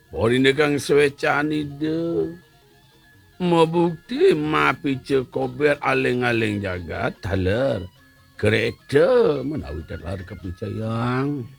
Porinde kang swecani de. Mabukti mapice kober aleng-aleng jagat taler. Kereta menawi telar kepercayaan.